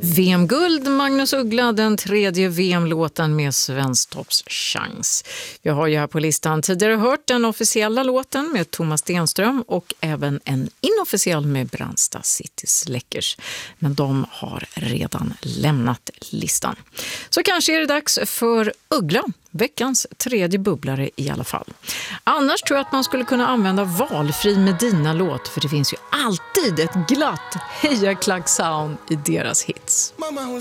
VM-guld, Magnus Uggla, den tredje VM-låten med Svensktops chans. Vi har ju här på listan tidigare hört den officiella låten med Thomas Stenström och även en inofficiell med Brandsta City Släckers. Men de har redan lämnat listan. Så kanske är det dags för Uggla, veckans tredje bubblare i alla fall. Annars tror jag att man skulle kunna använda valfri Medina-låt, för det finns ju alltid ett glatt hejaklack-sound i deras hits. Mamma hon